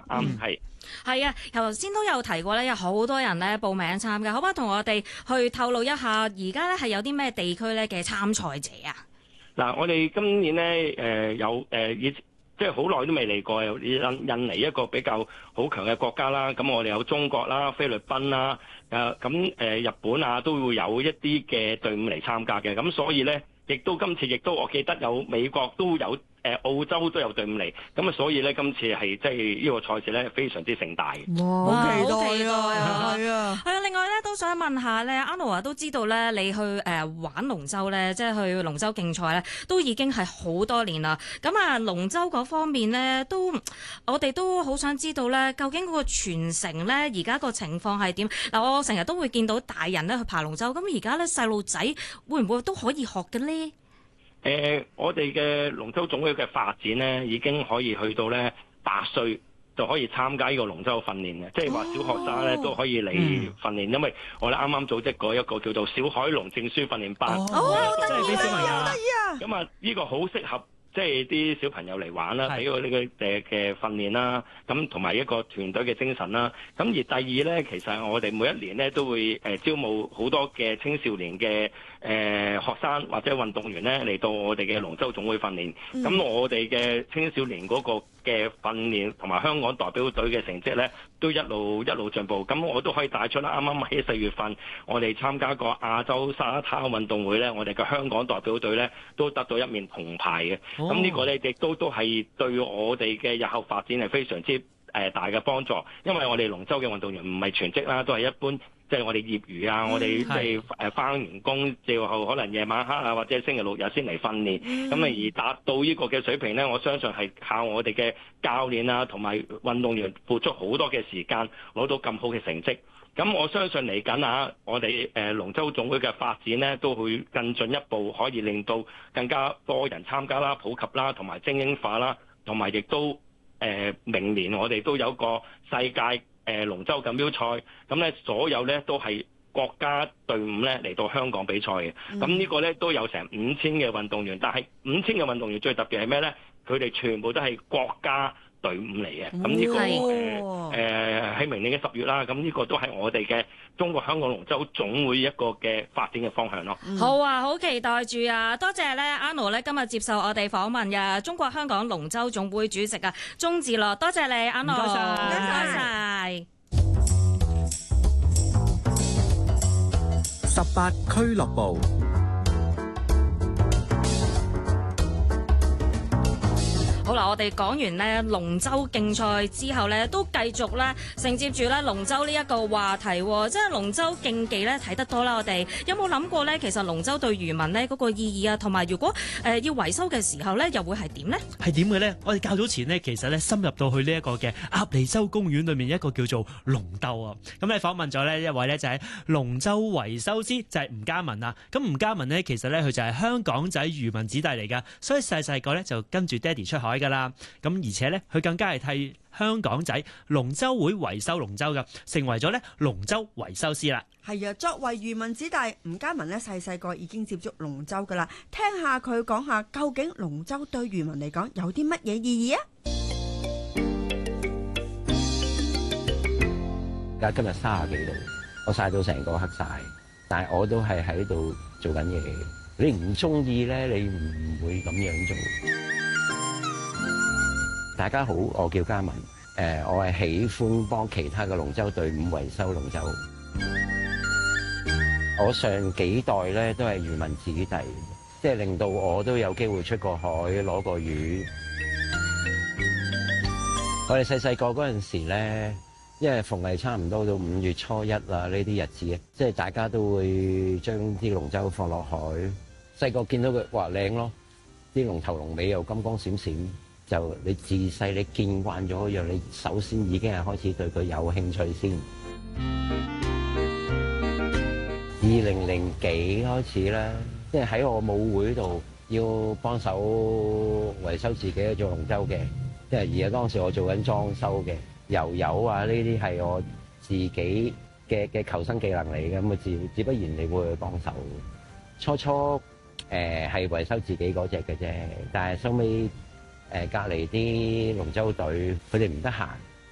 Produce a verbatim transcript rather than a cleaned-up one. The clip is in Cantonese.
啱係。 係啊，頭先都有提過咧，有好多人咧報名參加，可唔可以同我哋去透露一下，而家咧係有啲咩地區咧嘅參賽者啊？ 嗱，我哋今年咧誒、呃、有誒以、呃、即係好耐都未嚟過，有印印尼一個比較好強嘅國家啦，咁我哋有中國啦、菲律賓啦，誒咁誒日本啊都會有一啲嘅隊伍嚟參加嘅，咁所以咧亦都今次亦都我記得有美國都有。誒澳洲都有隊伍嚟，咁啊所以咧今次係即係呢個賽事咧非常之盛大嘅。 哇！好期待啊！ 係啊， 係啊！另外咧都想問下咧，Arnold啊都知道咧，你去誒、呃、玩龍舟咧，即係去龍舟競賽咧，都已經係好多年啦。咁啊龍舟嗰方面咧，都我哋都好想知道咧，究竟嗰個傳承咧，而家個情況係點？嗱，我成日都會見到大人咧去爬龍舟，咁而家咧細路仔會唔會都可以學嘅咧？ 誒、呃，我哋嘅龍舟總會嘅發展咧，已經可以去到咧八歲就可以參加呢個龍舟訓練嘅，即係話小學生咧都可以嚟訓練，因為我哋啱啱組織過一個叫做小海龍證書訓練班， 哦， 即係俾小朋友得意啊！ 咁啊，呢個好適合。即係啲小朋友嚟玩啦，俾個呢個誒嘅訓練啦，咁同埋一個團隊嘅精神啦。咁而第二呢，其實我哋每一年呢都會誒招募好多嘅青少年嘅誒學生或者運動員呢嚟到我哋嘅龍舟總會訓練。咁、嗯、我哋嘅青少年嗰個嘅訓練同埋香港代表隊嘅成績呢，都一路一路進步。咁我都可以帶出啦。啱啱喺四月份，我哋參加過亞洲沙灘運動會呢，我哋嘅香港代表隊呢都得到一面銅牌嘅。咁呢個咧亦都都係對我哋嘅日後發展係非常之誒大嘅幫助，因為我哋龍舟嘅運動員唔係全職啦，都係一般即係我哋業餘啊，我哋即係誒返完工之後可能夜晚黑啊或者星期六日先嚟訓練，咁啊而達到呢個嘅水平咧，我相信係靠我哋嘅教練啊同埋運動員付出好多嘅時間攞到咁好嘅成績。咁我相信嚟緊啊，我哋誒龍舟總會嘅發展咧，都會更進一步，可以令到更加多人參加啦、普及啦，同埋精英化啦，同埋亦都誒、呃、明年我哋都有個世界誒、呃、龍舟錦標賽，咁咧所有咧都係國家隊伍咧嚟到香港比賽嘅。咁呢個咧都有成五千嘅運動員，但係五千嘅運動員最特別係咩咧？佢哋全部都係國家隊伍嚟嘅，咁呢、這個誒誒喺明年嘅十月啦，咁呢個都係我哋嘅中國香港龍舟總會一個嘅發展嘅方向咯。 嗯、好啊，好期待住啊！多謝咧，Arnold 咧今日接受我哋訪問嘅中國香港龍舟總會主席啊，鍾志樂，多謝你 Arnold，唔該晒，唔該晒。 十八俱樂部。 好啦，我哋講完咧龍舟競賽之後咧，都繼續咧承接住咧龍舟呢一個話題，即係龍舟競技咧睇得多啦。我哋有冇諗過咧？其實龍舟對漁民咧嗰個意義啊，同埋如果誒、呃、要維修嘅時候咧，又會係點呢？ 係點嘅咧？我哋較早前呢，其實咧深入到去呢一個嘅鴨脷洲公園裏面一個叫做龍竇啊。咁你訪問咗呢一位咧就係龍舟維修師，就係吳家文啊。咁吳家文呢，其實咧佢就係香港仔漁民子弟嚟噶，所以細細個咧就跟住爹哋出海噶啦。咁而且咧佢更加係替香港仔龍舟會維修龍舟噶，成為咗咧龍舟維修師啦。 係啊，作為漁民子弟，吳家文咧細細個已經接觸龍舟噶啦。聽下佢講下，究竟龍舟對漁民嚟講有啲乜嘢意義啊？ 而家今日三十幾度，我曬到成個黑晒，但係我都係喺度做緊嘢。你唔中意咧，你唔會咁樣做。大家好，我叫家文，誒、呃，我係喜歡幫其他嘅龍舟隊伍維修龍舟。我上幾代咧都係漁民子弟，即係令到我都有機會出過海攞過魚。我哋細細個嗰陣時咧，因為逢係差唔多到五月初一啦呢啲日子，即係大家都會將啲龍舟放落海。細個見到佢話靚咯，啲龍頭龍尾又金光閃閃。就你自細你見慣咗一樣，你首先已經係開始對佢有興趣先。二零零幾開始啦，即係喺我舞會度要幫手維修自己嘅做龍舟嘅，即係而家當時我做緊裝修嘅，油油啊呢啲係我自己嘅嘅求生技能嚟嘅，咁啊自自不然你會去幫手。初初誒係維修自己嗰隻嘅啫，但係收尾。誒隔離啲龍舟隊，佢哋唔得閒，